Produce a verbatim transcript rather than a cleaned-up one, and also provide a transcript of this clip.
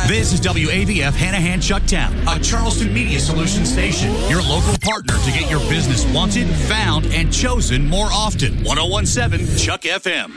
This is W A V F Hanahan Chucktown, a Charleston Media Solutions station. Your local partner to get your business wanted, found, and chosen more often. ten seventeen Chuck F M.